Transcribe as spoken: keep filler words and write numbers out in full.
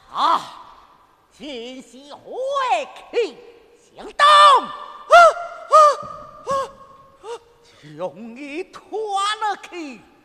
啊，天喜会去行动， 啊啊啊啊！ 将你拖了去。